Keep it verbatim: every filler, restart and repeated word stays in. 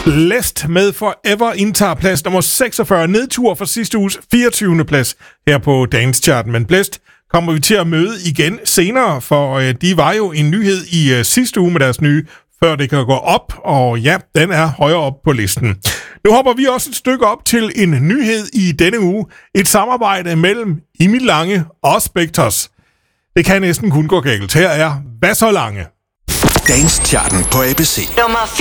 Blæst med Forever indtager plads nummer seksogfyrre, nedtur fra sidste uges fireogtyvende plads her på dagens chart. Men Blæst kommer vi til at møde igen senere, for øh, de var jo en nyhed i øh, sidste uge med deres nye Før det kan gå op, og ja, den er højere op på listen. Nu hopper vi også et stykke op til en nyhed i denne uge. Et samarbejde mellem Emil Lange og Specktors. Det kan næsten kun gå galt. Her er Hvad så Lange? Dagens charten på A B C. Nummer